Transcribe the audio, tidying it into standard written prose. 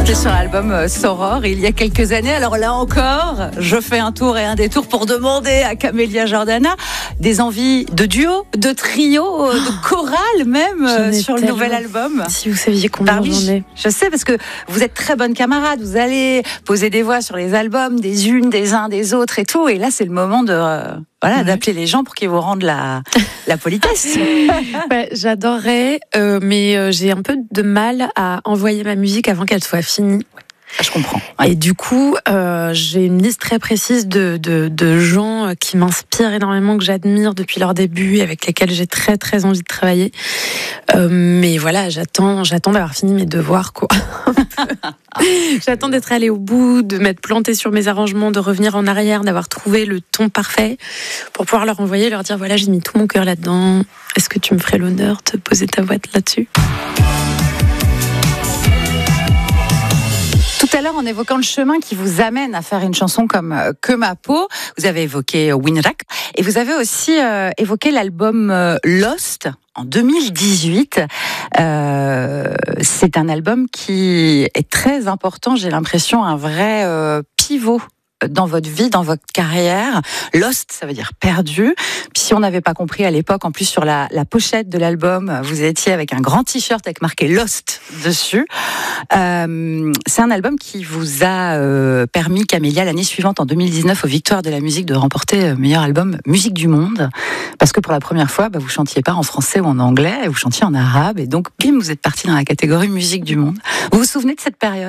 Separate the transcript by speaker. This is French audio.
Speaker 1: sorti sur l'album Soror il y a quelques années. Alors là encore, je fais un tour et un détour pour demander à Camélia Jordana des envies de duo, de trio, de chorale même sur le nouvel album.
Speaker 2: Si vous saviez combien j'en ai.
Speaker 1: Je sais parce que vous êtes très bonnes camarades. Vous allez poser des voix sur les albums des unes, des uns, des autres et tout. Et là, c'est le moment d'appeler les gens pour qu'ils vous rendent la politesse.
Speaker 2: J'adorerais, mais j'ai un peu de mal à envoyer ma musique avant qu'elle soit finie.
Speaker 1: Je comprends. Ouais.
Speaker 2: Et du coup, j'ai une liste très précise de gens qui m'inspirent énormément, que j'admire depuis leur début et avec lesquels j'ai très très envie de travailler. Mais voilà, j'attends d'avoir fini mes devoirs, quoi. J'attends d'être allée au bout, de m'être plantée sur mes arrangements, de revenir en arrière, d'avoir trouvé le ton parfait pour pouvoir leur envoyer, leur dire voilà, j'ai mis tout mon cœur là-dedans. Est-ce que tu me ferais l'honneur de poser ta voix là-dessus ?
Speaker 1: Tout à l'heure, en évoquant le chemin qui vous amène à faire une chanson comme Que ma peau, vous avez évoqué Winrack et vous avez aussi évoqué l'album Lost en 2018. C'est un album qui est très important, j'ai l'impression, un vrai pivot dans votre vie, dans votre carrière. Lost, ça veut dire perdu. Puis si on n'avait pas compris à l'époque, en plus sur la pochette de l'album, vous étiez avec un grand t-shirt avec marqué Lost dessus. C'est un album qui vous a permis, Camélia, l'année suivante, en 2019, aux Victoires de la musique, de remporter meilleur album musique du monde. Parce que pour la première fois, vous chantiez pas en français ou en anglais, vous chantiez en arabe. Et donc, bim, vous êtes parti dans la catégorie musique du monde. Vous vous souvenez de cette période ?